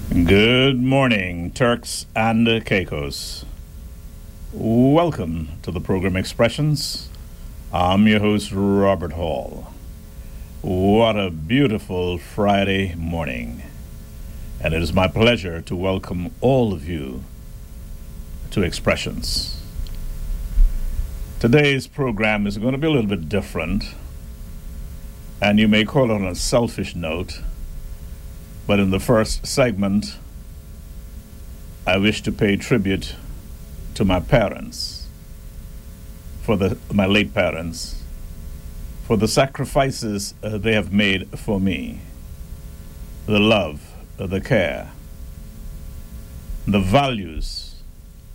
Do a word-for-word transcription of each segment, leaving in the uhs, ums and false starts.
Good morning, Turks and Caicos. Welcome to the program Expressions. I'm your host, Robert Hall. What a beautiful Friday morning. And it is my pleasure to welcome all of you to Expressions. Today's program is going to be a little bit different, and you may call it on a selfish note. But in the first segment, I wish to pay tribute to my parents, for the my late parents, for the sacrifices uh, they have made for me, the love, uh, the care, the values,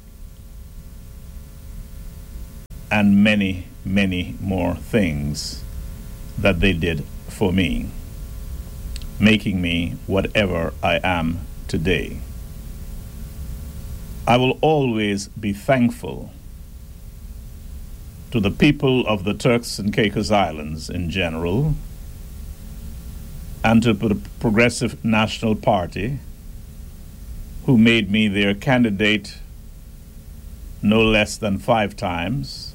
and many, many more things that they did for me, making me whatever I am today. I will always be thankful to the people of the Turks and Caicos Islands in general, and to the Progressive National Party, who made me their candidate no less than five times,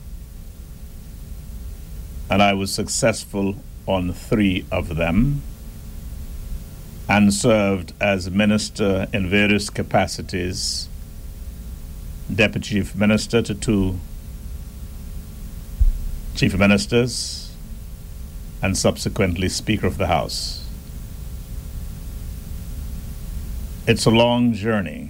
and I was successful on three of them, and served as minister in various capacities, deputy chief minister to two chief ministers, and subsequently Speaker of the House. It's a long journey.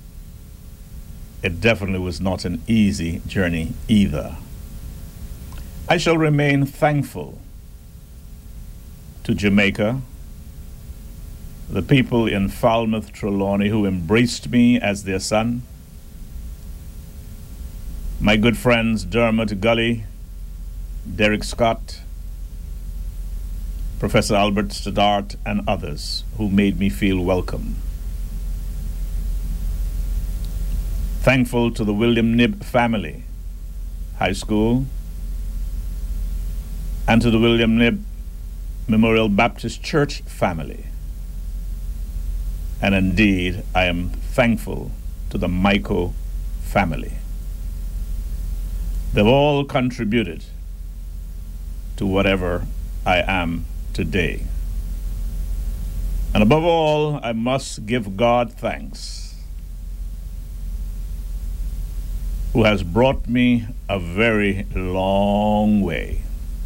It definitely was not an easy journey either. I shall remain thankful to Jamaica, the people in Falmouth, Trelawney, who embraced me as their son, my good friends Dermot Gully, Derek Scott, Professor Albert Stoddart, and others who made me feel welcome. Thankful to the William Knibb family, high school, and to the William Knibb Memorial Baptist Church family. And indeed, I am thankful to the Mico family. They've all contributed to whatever I am today. And above all, I must give God thanks, who has brought me a very long way.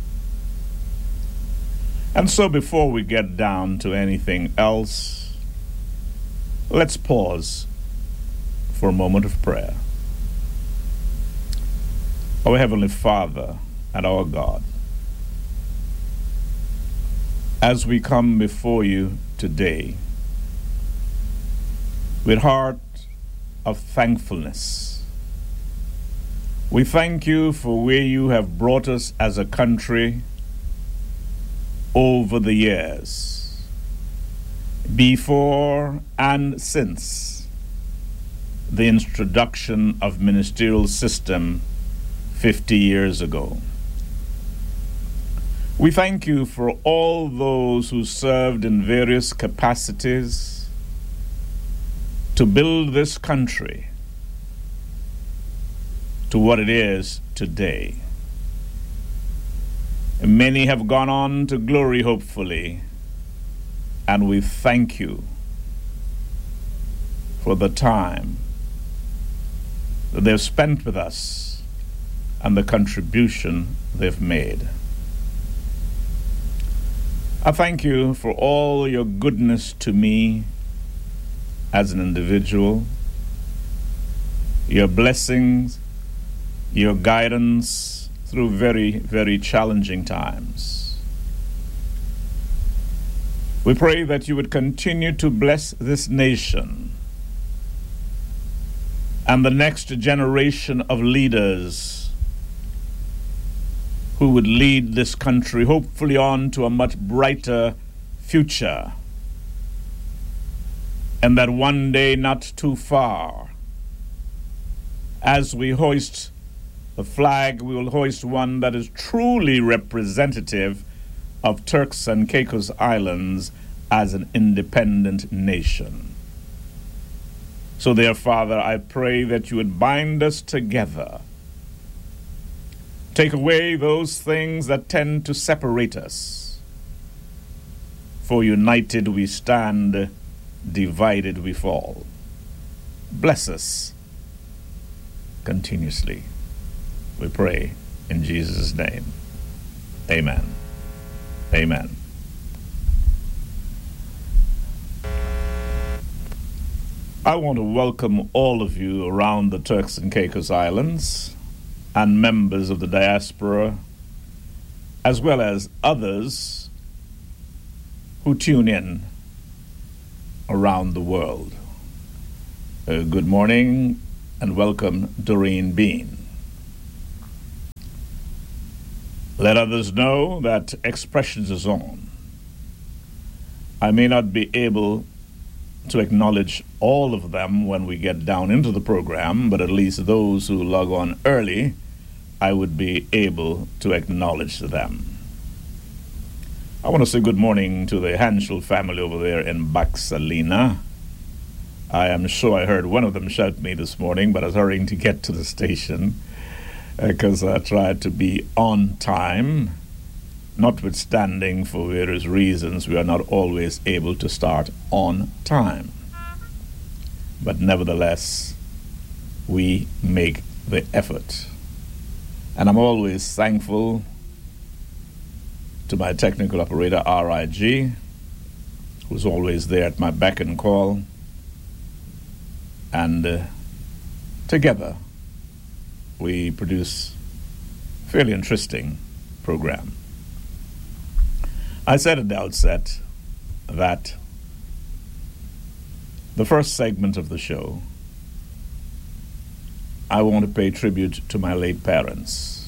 And so before we get down to anything else, let's pause for a moment of prayer. Our Heavenly Father and our God, as we come before you today with heart of thankfulness, we thank you for where you have brought us as a country over the years, before and since the introduction of ministerial system fifty years ago. We thank you for all those who served in various capacities to build this country to what it is today. Many have gone on to glory, hopefully, and we thank you for the time that they've spent with us and the contribution they've made. I thank you for all your goodness to me as an individual, your blessings, your guidance through very, very challenging times. We pray that you would continue to bless this nation and the next generation of leaders who would lead this country, hopefully, on to a much brighter future. And that one day, not too far, as we hoist the flag, we will hoist one that is truly representative of Turks and Caicos Islands as an independent nation. So, dear Father, I pray that you would bind us together. Take away those things that tend to separate us. For united we stand, divided we fall. Bless us continuously. We pray in Jesus' name. Amen. Amen. I want to welcome all of you around the Turks and Caicos Islands and members of the diaspora, as well as others who tune in around the world. Uh, good morning and welcome, Doreen Bean. Let others know that Expressions is on. I may not be able to acknowledge all of them when we get down into the program, but at least those who log on early, I would be able to acknowledge them. I want to say good morning to the Hanschel family over there in Baxalina. I am sure I heard one of them shout me this morning, but I was hurrying to get to the station because uh, I tried to be on time. Notwithstanding, for various reasons, we are not always able to start on time. But nevertheless, we make the effort. And I'm always thankful to my technical operator, R I G, who's always there at my beck and call. And uh, together, we produce a fairly interesting program. I said at the outset that the first segment of the show, I want to pay tribute to my late parents.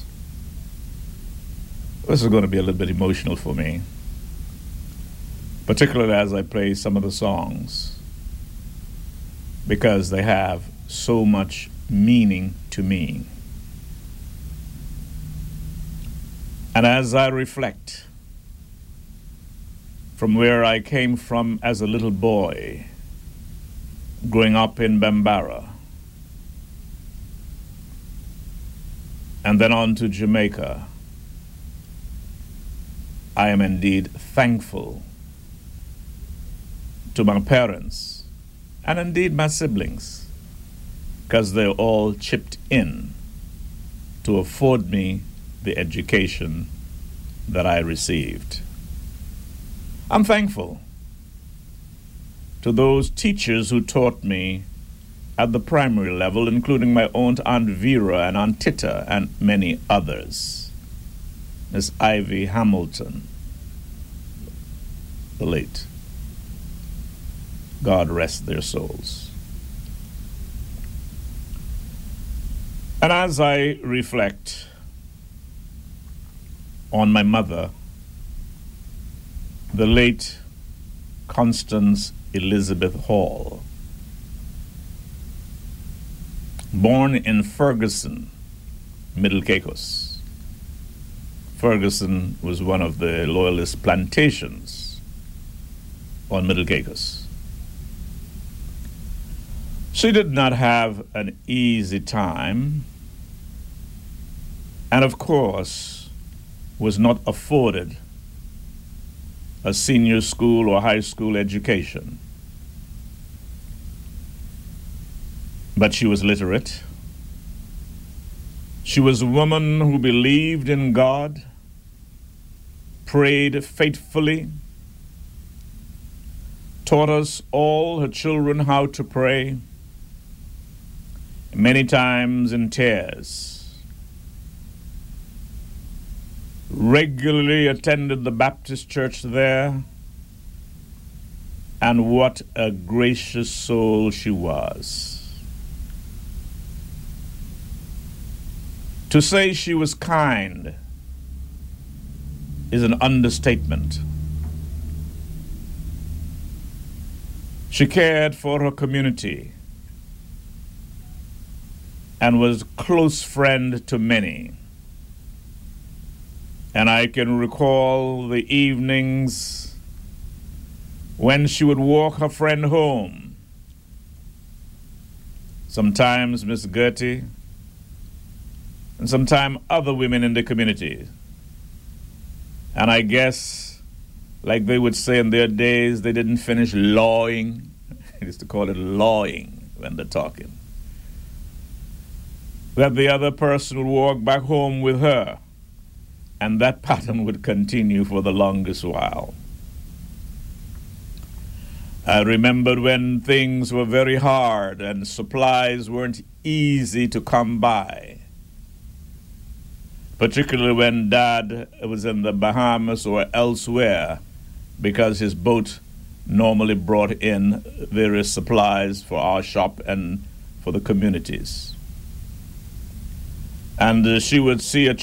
This is going to be a little bit emotional for me, particularly as I play some of the songs, because they have so much meaning to me. And as I reflect from where I came from as a little boy, growing up in Bambara, and then on to Jamaica, I am indeed thankful to my parents and indeed my siblings, because they all chipped in to afford me the education that I received. I'm thankful to those teachers who taught me at the primary level, including my own Aunt Vera and Aunt Tita and many others. Miss Ivy Hamilton, the late. God rest their souls. And as I reflect on my mother, the late Constance Elizabeth Hall, born in Ferguson, Middle Caicos. Ferguson was one of the Loyalist plantations on Middle Caicos. She did not have an easy time, and of course was not afforded a senior school or high school education. But she was literate. She was a woman who believed in God, prayed faithfully, taught us all, her children, how to pray, many times in tears. Regularly attended the Baptist church there, and what a gracious soul she was. To say she was kind is an understatement. She cared for her community and was a close friend to many. And I can recall the evenings when she would walk her friend home sometimes Miss Gertie, and sometimes other women in the community. And I guess, like they would say in their days, they didn't finish lawing. They used to call it lawing when they're talking. That the other person would walk back home with her, and that pattern would continue for the longest while. I remembered when things were very hard and supplies weren't easy to come by, particularly when Dad was in the Bahamas or elsewhere, because his boat normally brought in various supplies for our shop and for the communities. And uh, she would see a